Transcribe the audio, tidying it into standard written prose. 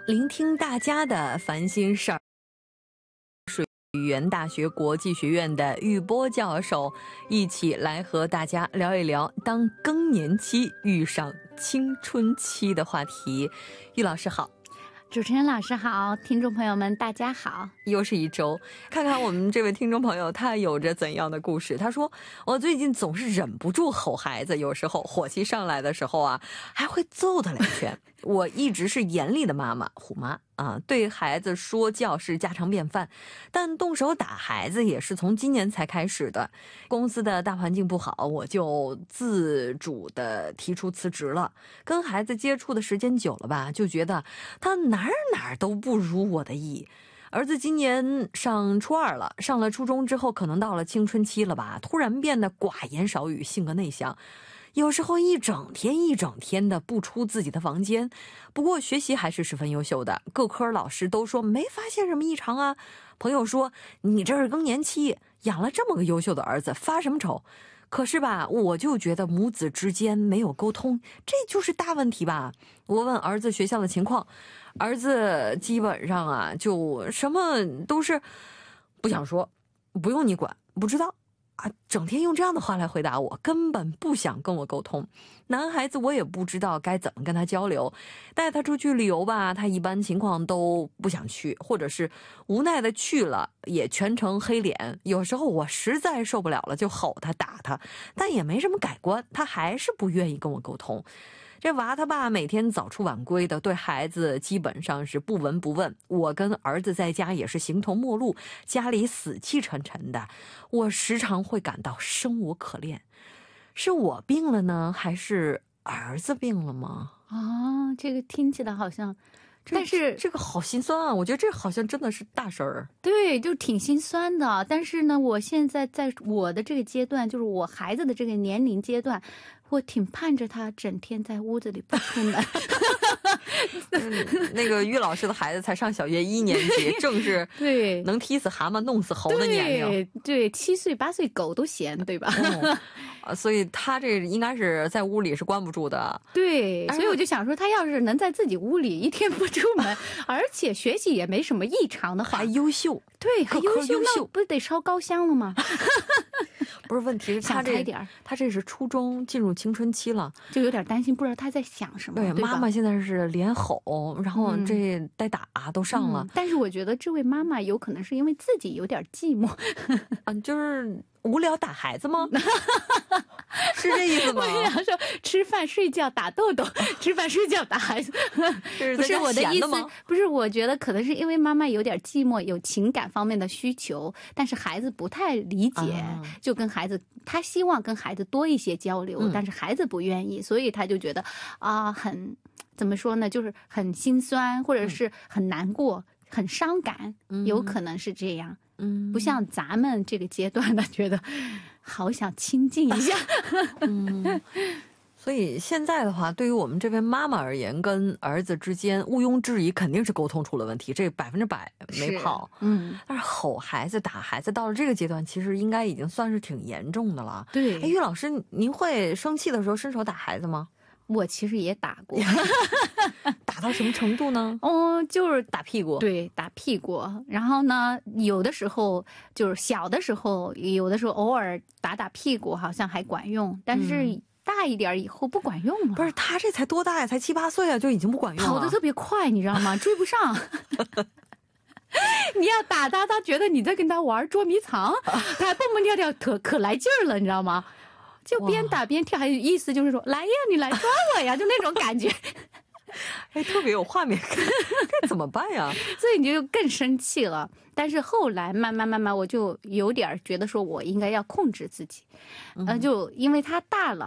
聆听大家的烦心事儿。语言大学国际学院的玉波教授一起来和大家聊一聊当更年期遇上青春期的话题。玉老师好。 主持人老师好，听众朋友们大家好。 又是一周，看看我们这位听众朋友他有着怎样的故事。他说，我最近总是忍不住吼孩子，有时候火气上来的时候啊，还会揍他两拳。我一直是严厉的妈妈，虎妈啊，对孩子说教是家常便饭，但动手打孩子也是从今年才开始的。公司的大环境不好，我就自主的提出辞职了。跟孩子接触的时间久了吧，就觉得他哪儿都不如我的意。儿子今年上初2了，上了初中之后，可能到了青春期了吧，突然变得寡言少语，性格内向。有时候一整天的不出自己的房间，不过学习还是十分优秀的，各科老师都说没发现什么异常啊。朋友说你这是更年期，养了这么个优秀的儿子，发什么愁？可是吧，我就觉得母子之间没有沟通，这就是大问题吧。我问儿子学校的情况，儿子基本上啊，就什么都是不想说，不用你管，不知道啊，整天用这样的话来回答我，根本不想跟我沟通。男孩子我也不知道该怎么跟他交流，带他出去旅游吧，他一般情况都不想去，或者是无奈的去了，也全程黑脸。有时候我实在受不了了，就吼他打他，但也没什么改观，他还是不愿意跟我沟通。这娃他爸每天早出晚归的，对孩子基本上是不闻不问。我跟儿子在家也是形同陌路，家里死气沉沉的，我时常会感到生无可恋。是我病了呢，还是儿子病了吗？ 哦，这个听起来好像，但是这个好心酸啊！我觉得这好像真的是大事儿。 对，就挺心酸的。但是呢，我现在在我的这个阶段，就是我孩子的这个年龄阶段，我挺盼着他整天在屋子里不出门。 那个于老师的孩子才上小学1年级，正是对能踢死蛤蟆弄死猴的年龄。 对，7岁8岁狗都嫌，对吧？ 所以他这应该是在屋里是关不住的。 对，所以我就想说，他要是能在自己屋里一天不出门，而且学习也没什么异常的话， 还优秀， 对，还优秀， 那那不是得烧高香了吗？ 不是，问题是他这是初中进入青春期了， 就有点担心，不知道他在想什么。 对，妈妈现在是连吼，然后这带打都上了。 但是我觉得这位妈妈有可能是因为自己有点寂寞， 就是无聊打孩子吗？是这意思吗？ 我想说吃饭睡觉打豆豆，吃饭睡觉打孩子，不是我的意思。不是，我觉得可能是因为妈妈有点寂寞，有情感方面的需求，但是孩子不太理解，就跟孩子，他希望跟孩子多一些交流，但是孩子不愿意，所以他就觉得很怎么说呢，就是很心酸，或者是很难过，很伤感，有可能是这样。不像咱们这个阶段的，觉得好想亲近一下。 所以现在的话，对于我们这位妈妈而言，跟儿子之间毋庸置疑肯定是沟通出了问题，这100%没跑。但是吼孩子打孩子到了这个阶段，其实应该已经算是挺严重的了。 对， 于老师，您会生气的时候伸手打孩子吗？ 我其实也打过。 打到什么程度呢？ 就是打屁股。 对，打屁股。然后呢，有的时候就是小的时候，有的时候偶尔打屁股好像还管用，但是大一点以后不管用了。 不是，他这才多大呀？才7、8岁啊，就已经不管用了。 跑得特别快，你知道吗？追不上。你要打他，他觉得你在跟他玩捉迷藏，他还蹦蹦跳跳，可来劲儿了，你知道吗？就边打边跳，还有意思就是说，来呀，你来抓我呀，就那种感觉。 特别有画面感，该怎么办呀？ 所以你就更生气了。但是后来慢慢，我就有点觉得说我应该要控制自己，就因为他大了。